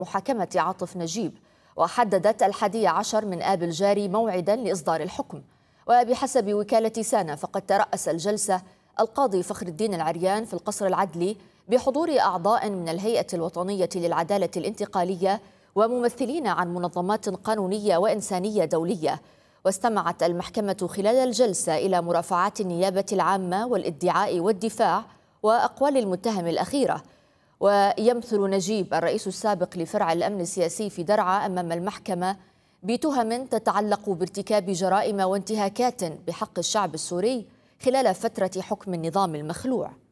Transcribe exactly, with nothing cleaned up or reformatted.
محاكمة عاطف نجيب، وحددت الحادي عشر من آب الجاري موعدا لإصدار الحكم. وبحسب وكالة سانا فقد ترأس الجلسة القاضي فخر الدين العريان في القصر العدلي بحضور أعضاء من الهيئة الوطنية للعدالة الانتقالية وممثلين عن منظمات قانونية وإنسانية دولية. واستمعت المحكمة خلال الجلسة إلى مرافعات النيابة العامة والادعاء والدفاع وأقوال المتهم الأخيرة. ويمثل نجيب الرئيس السابق لفرع الأمن السياسي في درعا أمام المحكمة بتهم تتعلق بارتكاب جرائم وانتهاكات بحق الشعب السوري خلال فترة حكم النظام المخلوع.